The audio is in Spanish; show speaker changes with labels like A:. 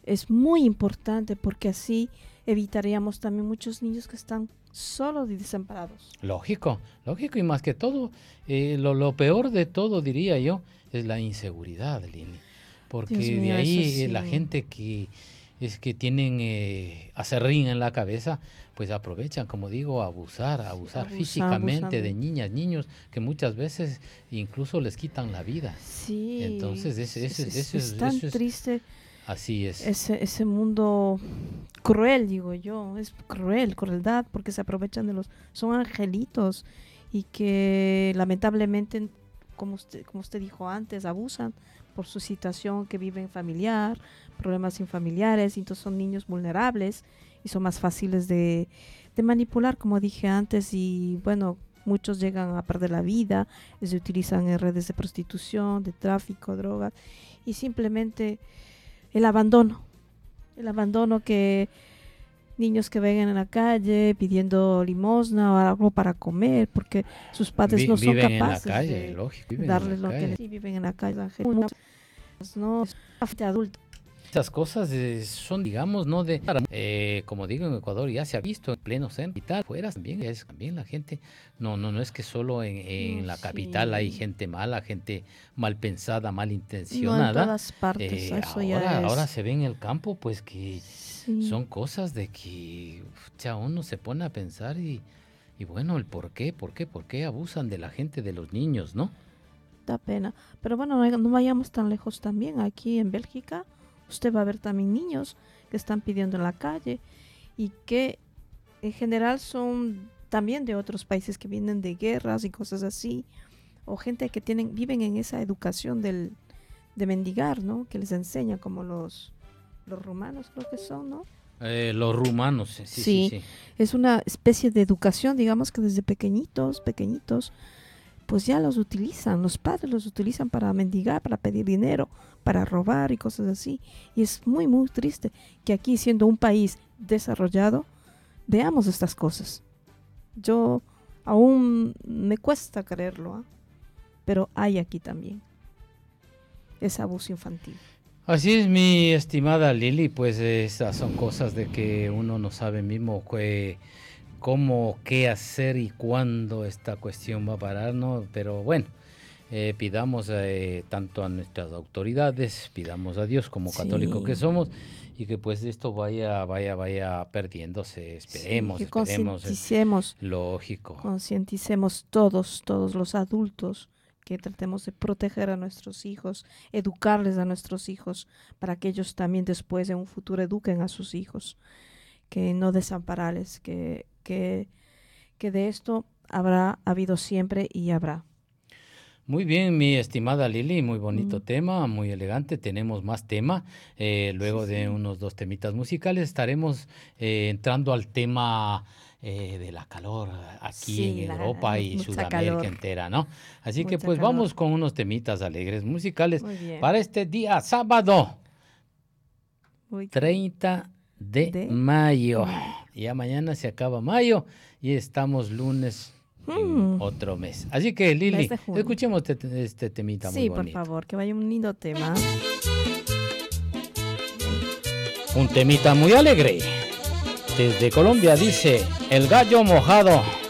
A: es muy importante porque así evitaríamos también muchos niños que están solos y desamparados.
B: Lógico, y más que todo, lo peor de todo, diría yo, es la inseguridad, Lili. Porque
A: Dios mío,
B: de ahí
A: eso sí.
B: la gente que tienen aserrín en la cabeza, pues aprovechan, como digo, a abusar físicamente de niñas, niños, que muchas veces incluso les quitan la vida.
A: Sí,
B: Entonces,
A: es tan triste.
B: Así es.
A: Ese mundo cruel, digo yo, es crueldad, porque se aprovechan son angelitos y que lamentablemente, como usted dijo antes, abusan por su situación que viven familiar, problemas infamiliares, y entonces son niños vulnerables y son más fáciles de manipular, como dije antes, y bueno, muchos llegan a perder la vida, se utilizan en redes de prostitución, de tráfico, drogas, y simplemente el abandono que niños que vengan en la calle pidiendo limosna o algo para comer porque sus padres no son capaces de darles lo que necesitan. Viven en la calle, no adultos.
B: Estas cosas son, digamos, no de como digo, en Ecuador ya se ha visto en pleno centro y tal, fuera también la gente, no es que solo en la capital hay gente mala, gente mal pensada, mal intencionada.
A: No, en todas partes,
B: ahora se ve en el campo, pues que son cosas de que ya uno se pone a pensar y bueno, el por qué abusan de la gente, de los niños, ¿no?
A: Da pena, pero bueno, no vayamos tan lejos también, aquí en Bélgica usted va a ver también niños que están pidiendo en la calle y que en general son también de otros países que vienen de guerras y cosas así, o gente que viven en esa educación de mendigar, ¿no? Que les enseña como los rumanos creo que son, ¿no?
B: Los rumanos, sí.
A: Es una especie de educación, digamos que desde pequeñitos, pues ya los padres los utilizan para mendigar, para pedir dinero, para robar y cosas así. Y es muy, muy triste que aquí, siendo un país desarrollado, veamos estas cosas. Yo aún me cuesta creerlo, pero hay aquí también ese abuso infantil.
B: Así es, mi estimada Lili, pues esas son cosas de que uno no sabe mismo cómo, qué hacer y cuándo esta cuestión va a parar, ¿no? Pero bueno, pidamos tanto a nuestras autoridades, pidamos a Dios como católicos que somos, y que pues esto vaya perdiéndose, esperemos.
A: Concienticemos.
B: Lógico.
A: Concienticemos todos los adultos, que tratemos de proteger a nuestros hijos, educarles a nuestros hijos, para que ellos también después en un futuro eduquen a sus hijos, que no desampararles, que de esto habrá habido siempre y habrá.
B: Muy bien, mi estimada Lili, muy bonito tema, muy elegante. Tenemos más tema. Luego de unos 2 temitas musicales estaremos entrando al tema de la calor aquí en Europa y Sudamérica entera, ¿no? Así que pues vamos con unos temitas alegres musicales para este día sábado 30 de mayo. Ya mañana se acaba mayo y estamos lunes en otro mes. Así que Lili, escuchemos este temita muy bonito.
A: Sí, por favor, que vaya un lindo tema.
B: Un temita muy alegre. Desde Colombia dice El Gallo Mojado.